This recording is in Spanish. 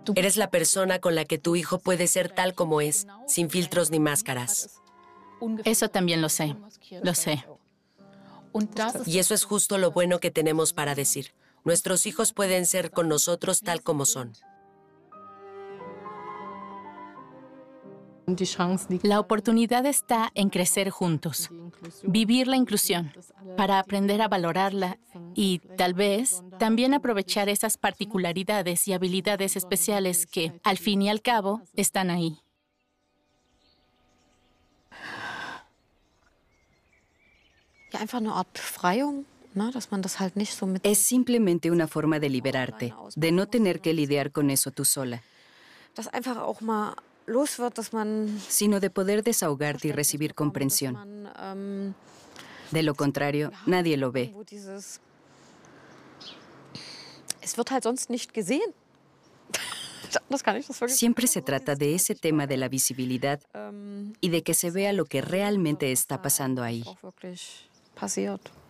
Eres la persona con la que tu hijo puede ser tal como es, sin filtros ni máscaras. Eso también lo sé. Lo sé. Y eso es justo lo bueno que tenemos para decir. Nuestros hijos pueden ser con nosotros tal como son. La oportunidad está en crecer juntos, vivir la inclusión, para aprender a valorarla y, tal vez, también aprovechar esas particularidades y habilidades especiales que, al fin y al cabo, están ahí. Es simplemente una forma de liberarte, de no tener que lidiar con eso tú sola, sino de poder desahogarte y recibir comprensión. De lo contrario, nadie lo ve. Siempre se trata de ese tema de la visibilidad y de que se vea lo que realmente está pasando ahí.